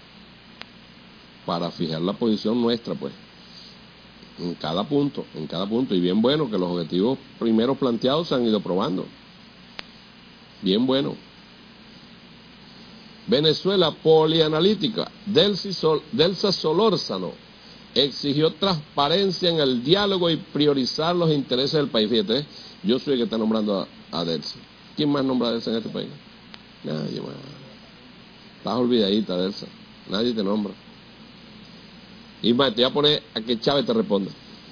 para fijar la posición nuestra, pues, en cada punto, en cada punto, y bien bueno que los objetivos primero planteados se han ido probando, bien bueno. Venezuela polianalítica, Delcy Sol, Delsa Solórzano, exigió transparencia en el diálogo y priorizar los intereses del país. Fíjate, yo soy el que está nombrando a, a Delsa. ¿Quién más nombra a Delsa en este país? Nadie más. Estás olvidadita, Delsa. Nadie te nombra. Y más, te voy a poner a que Chávez te responda.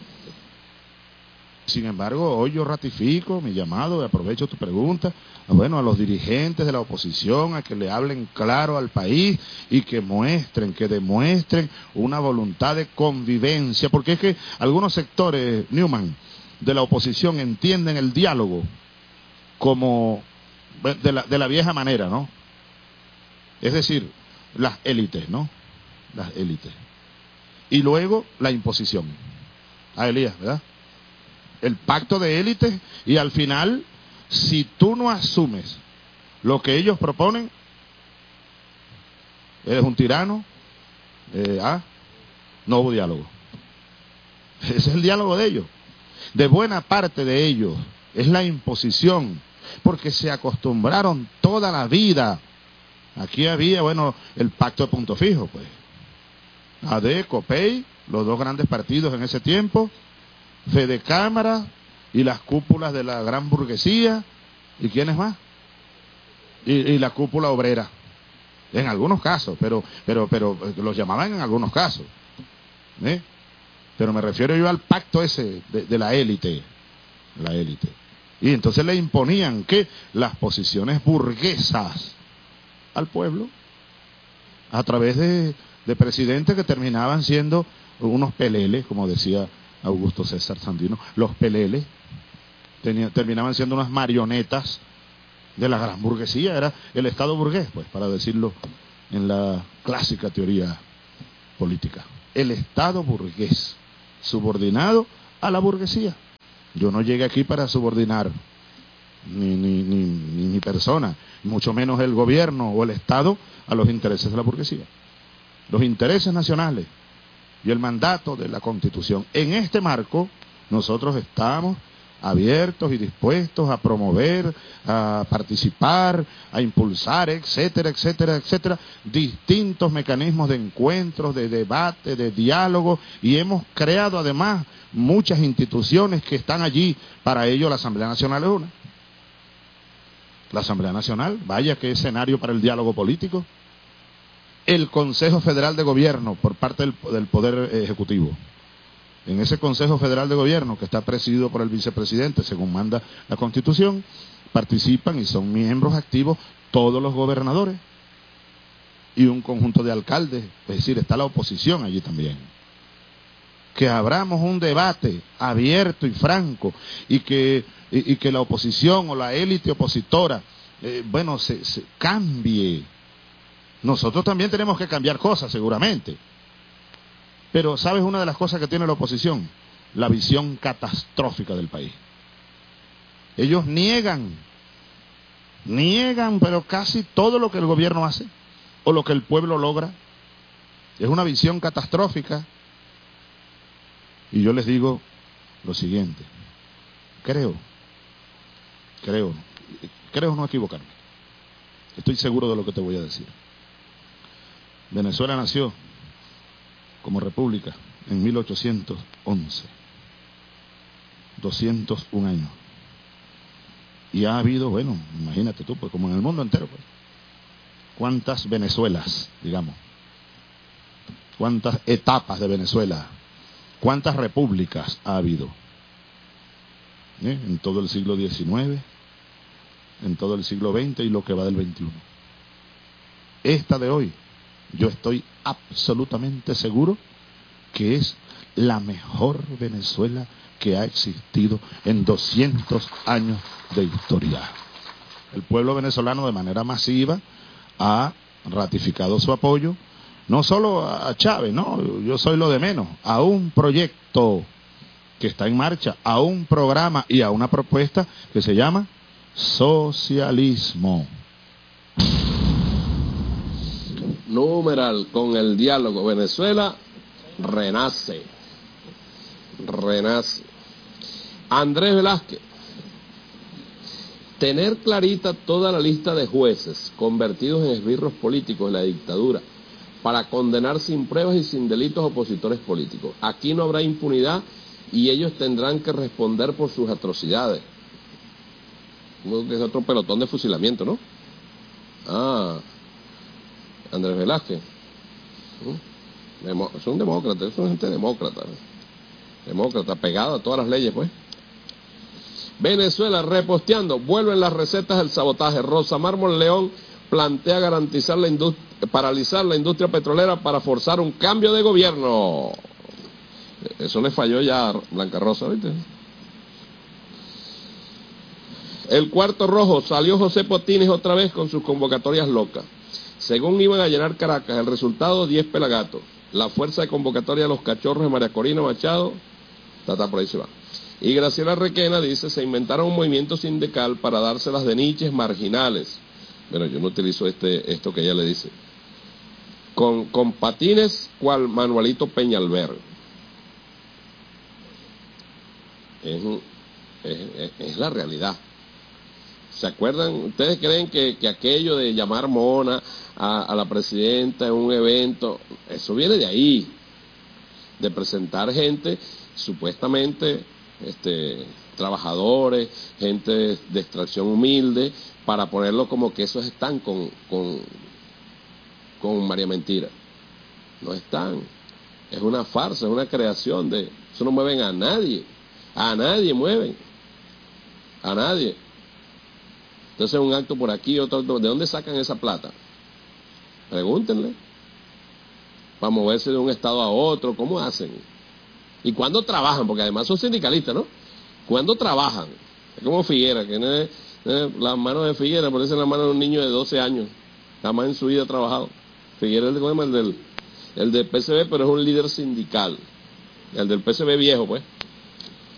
Sin embargo, hoy yo ratifico mi llamado, y aprovecho tu pregunta, bueno, a los dirigentes de la oposición, a que le hablen claro al país y que muestren, que demuestren una voluntad de convivencia, porque es que algunos sectores, Newman, de la oposición entienden el diálogo como de la, de la vieja manera, ¿no? Es decir, las élites, ¿no? Las élites. Y luego la imposición. A Elías, ¿verdad? El pacto de élites, y al final, si tú no asumes lo que ellos proponen, eres un tirano, eh, ah, no hubo diálogo. Ese es el diálogo de ellos. De buena parte de ellos es la imposición, porque se acostumbraron toda la vida. Aquí había, bueno, el pacto de punto fijo, pues. A D, COPEI, los dos grandes partidos en ese tiempo, Fede Cámara y las cúpulas de la gran burguesía, ¿y quiénes más? Y, y la cúpula obrera, en algunos casos, pero pero pero los llamaban en algunos casos, ¿eh? Pero me refiero yo al pacto ese de, de la élite, la élite. Y entonces le imponían que las posiciones burguesas al pueblo a través de de presidentes que terminaban siendo unos peleles, como decía Augusto César Sandino, los peleles, tenía, terminaban siendo unas marionetas de la gran burguesía, era el Estado burgués, pues, para decirlo en la clásica teoría política. El Estado burgués, subordinado a la burguesía. Yo no llegué aquí para subordinar ni, ni, ni, ni mi persona, mucho menos el gobierno o el Estado a los intereses de la burguesía. Los intereses nacionales y el mandato de la Constitución. En este marco, nosotros estamos abiertos y dispuestos a promover, a participar, a impulsar, etcétera, etcétera, etcétera, distintos mecanismos de encuentros, de debate, de diálogo, y hemos creado además muchas instituciones que están allí. Para ello la Asamblea Nacional es una. La Asamblea Nacional, vaya qué escenario para el diálogo político. El Consejo Federal de Gobierno por parte del, del Poder Ejecutivo. En ese Consejo Federal de Gobierno, que está presidido por el vicepresidente, según manda la Constitución, participan y son miembros activos todos los gobernadores y un conjunto de alcaldes, es decir, está la oposición allí también. Que abramos un debate abierto y franco y que, y, y que la oposición o la élite opositora, eh, bueno, se, se cambie. Nosotros también tenemos que cambiar cosas, seguramente. Pero ¿sabes una de las cosas que tiene la oposición? La visión catastrófica del país. Ellos niegan, niegan, pero casi todo lo que el gobierno hace o lo que el pueblo logra. Es una visión catastrófica. Y yo les digo lo siguiente. Creo, creo, creo no equivocarme. Estoy seguro de lo que te voy a decir. Venezuela nació como república en mil ochocientos once, doscientos un años. Y ha habido, bueno, imagínate tú, pues como en el mundo entero, pues, cuántas Venezuelas, digamos, cuántas etapas de Venezuela, cuántas repúblicas ha habido, ¿eh? En todo el siglo diecinueve, en todo el siglo veinte y lo que va del veintiuno. Esta de hoy, yo estoy absolutamente seguro que es la mejor Venezuela que ha existido en doscientos años de historia. El pueblo venezolano de manera masiva ha ratificado su apoyo, no solo a Chávez, no, yo soy lo de menos, a un proyecto que está en marcha, a un programa y a una propuesta que se llama socialismo. Numeral, con el diálogo, Venezuela renace, renace. Andrés Velázquez, tener clarita toda la lista de jueces convertidos en esbirros políticos en la dictadura para condenar sin pruebas y sin delitos opositores políticos. Aquí no habrá impunidad y ellos tendrán que responder por sus atrocidades. Es otro pelotón de fusilamiento, ¿no? Ah... Andrés Velázquez, Demo, es un demócrata, es una gente demócrata, demócrata, pegada a todas las leyes, pues. Venezuela reposteando, vuelven las recetas del sabotaje. Rosa Mármol León plantea garantizar la industria, paralizar la industria petrolera para forzar un cambio de gobierno. Eso le falló ya a Blanca Rosa, ¿viste? El cuarto rojo, salió José Potines otra vez con sus convocatorias locas. Según iban a llenar Caracas, el resultado diez pelagatos. La fuerza de convocatoria de los cachorros de María Corina Machado, tata, por ahí se va. Y Graciela Requena dice, se inventaron un movimiento sindical para dárselas de niches marginales. Bueno, yo no utilizo este esto que ella le dice. Con, con patines, cual Manuelito Peñalver. Es, es, es, es la realidad. ¿Se acuerdan? ¿Ustedes creen que, que aquello de llamar mona a, a la presidenta en un evento, eso viene de ahí? De presentar gente, supuestamente, este, trabajadores, gente de, de extracción humilde, para ponerlo como que esos están con, con, con María Mentira. No están. Es una farsa, es una creación de... Eso no mueven a nadie. A nadie mueven. A nadie. Entonces un acto por aquí, otro, ¿de dónde sacan esa plata? Pregúntenle. para moverse de un estado a otro? ¿Cómo hacen? ¿Y cuándo trabajan? Porque además son sindicalistas, ¿no? ¿Cuándo trabajan? Es como Figuera, que no es, no es- las manos de Figuera parecen las manos de un niño de doce años. Jamás en su vida ha trabajado. Figuera es el, ¿cómo se llama? el del el del P C B, pero es un líder sindical. El del P C B viejo, pues.